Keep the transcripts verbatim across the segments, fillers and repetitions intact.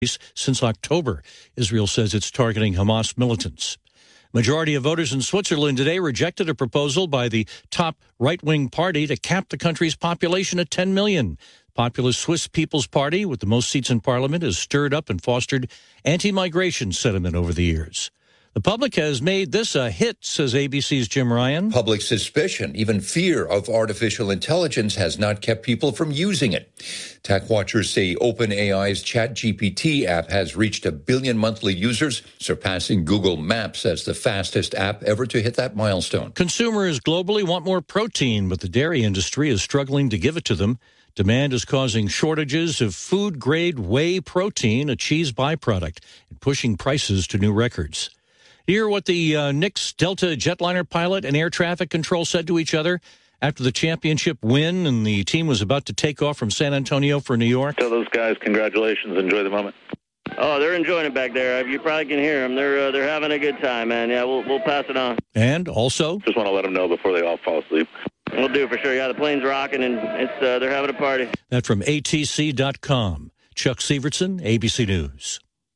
since October. Israel says it's targeting Hamas militants. Majority of voters in Switzerland today rejected a proposal by the top right-wing party to cap the country's population at ten million. Populist Swiss People's Party, with the most seats in parliament, has stirred up and fostered anti-migration sentiment over the years. The public has made this a hit, says A B C's Jim Ryan. Public suspicion, even fear of artificial intelligence has not kept people from using it. Tech watchers say OpenAI's ChatGPT app has reached a billion monthly users, surpassing Google Maps as the fastest app ever to hit that milestone. Consumers globally want more protein, but the dairy industry is struggling to give it to them. Demand is causing shortages of food-grade whey protein, a cheese byproduct, and pushing prices to new records. Hear what the uh, Knicks Delta jetliner pilot and air traffic control said to each other after the championship win and the team was about to take off from San Antonio for New York. Tell those guys congratulations. Enjoy the moment. Oh, they're enjoying it back there. You probably can hear them. They're uh, they're having a good time, man. Yeah, we'll we'll pass it on. And also, just want to let them know before they all fall asleep. We'll do for sure. Yeah, the plane's rocking and it's uh, they're having a party. That from A T C dot com. Chuck Severson, A B C News.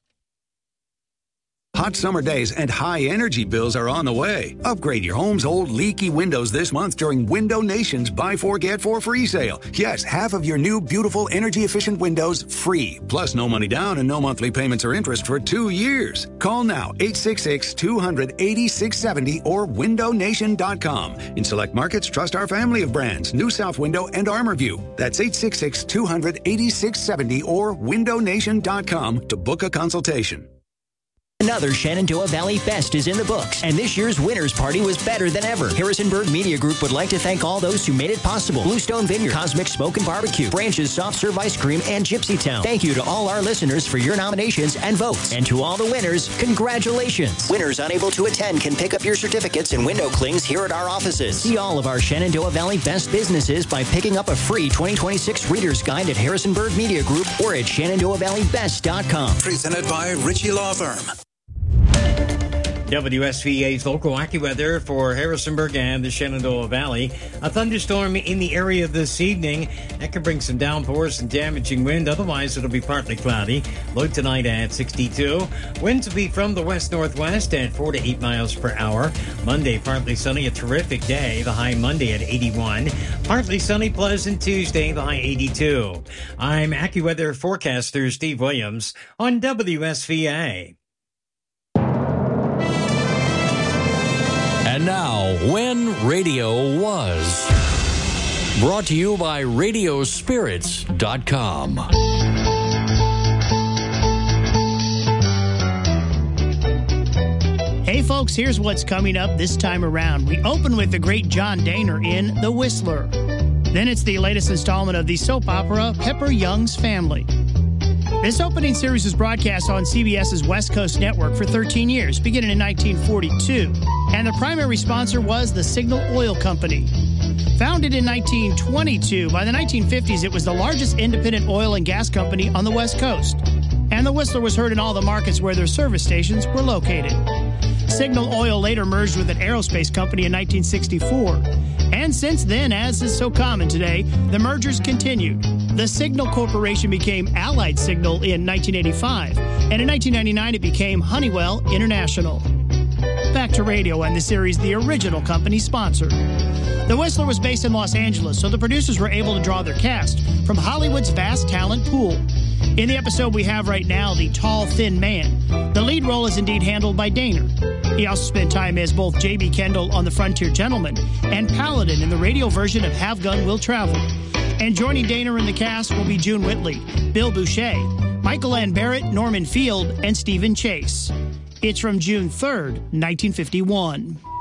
Hot summer days and high energy bills are on the way. Upgrade your home's old leaky windows this month during Window Nation's Buy Four, Get Four free sale. Yes, half of your new, beautiful, energy-efficient windows free. Plus no money down and no monthly payments or interest for two years. Call now, eight six six, two hundred, eighty-six seventy or window nation dot com. In select markets, trust our family of brands, New South Window and ArmorView. That's eight six six, two hundred, eighty-six seventy or window nation dot com to book a consultation. Another Shenandoah Valley Fest is in the books, and this year's winners party was better than ever. Harrisonburg Media Group would like to thank all those who made it possible. Bluestone Vineyard, Cosmic Smoke and Barbecue, Branches Soft Serve Ice Cream, and Gypsy Town. Thank you to all our listeners for your nominations and votes. And to all the winners, congratulations. Winners unable to attend can pick up your certificates and window clings here at our offices. See all of our Shenandoah Valley best businesses by picking up a free twenty twenty-six Reader's Guide at Harrisonburg Media Group or at shenandoah valley best dot com. Presented by Ritchie Law Firm. W S V A's local AccuWeather for Harrisonburg and the Shenandoah Valley. A thunderstorm in the area this evening. That could bring some downpours and damaging wind. Otherwise, it'll be partly cloudy. Low tonight at sixty-two. Winds will be from the west-northwest at four to eight miles per hour. Monday, partly sunny, a terrific day. The high Monday at eighty-one. Partly sunny, pleasant Tuesday, the high eighty-two. I'm AccuWeather forecaster Steve Williams on W S V A. And now, When Radio Was. Brought to you by radio spirits dot com. Hey folks, here's what's coming up this time around. We open with the great John Dehner in The Whistler. Then it's the latest installment of the soap opera Pepper Young's Family. This opening series was broadcast on C B S's West Coast network for thirteen years, beginning in nineteen forty-two. And the primary sponsor was the Signal Oil Company. Founded in nineteen twenty-two, by the nineteen fifties it was the largest independent oil and gas company on the West Coast. And the Whistler was heard in all the markets where their service stations were located. Signal Oil later merged with an aerospace company in nineteen sixty-four. And since then, as is so common today, the mergers continued. The Signal Corporation became Allied Signal in nineteen eighty-five, and in nineteen ninety-nine it became Honeywell International. Back to radio and the series the original company sponsored. The Whistler was based in Los Angeles, so the producers were able to draw their cast from Hollywood's vast talent pool. In the episode we have right now, The Tall, Thin Man, the lead role is indeed handled by Dehner. He also spent time as both J B. Kendall on The Frontier Gentleman and Paladin in the radio version of Have Gun Will Travel. And joining Dehner in the cast will be June Whitley, Bill Boucher, Michael Ann Barrett, Norman Field, and Stephen Chase. It's from June third, nineteen fifty-one.